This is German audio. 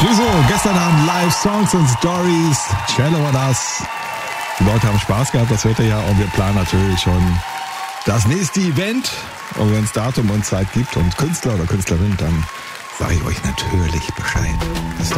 So, gestern Abend live Songs und Stories. Cello war das. Die Leute haben Spaß gehabt, das hört ihr ja. Und wir planen natürlich schon das nächste Event. Und wenn es Datum und Zeit gibt und Künstler oder Künstlerin, dann sage ich euch natürlich Bescheid. Bis dann.